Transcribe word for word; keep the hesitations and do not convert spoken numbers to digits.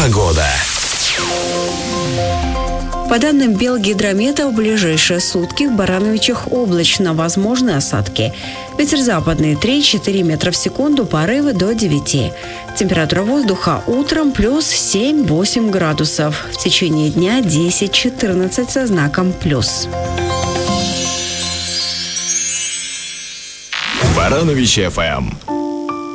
Погода. По данным Белгидромета, в ближайшие сутки в Барановичах облачно, возможны осадки. Ветер западный три-четыре метра в секунду, порывы до девяти. Температура воздуха утром плюс семь-восемь градусов. В течение дня десять-четырнадцать со знаком плюс. Барановичи эф эм.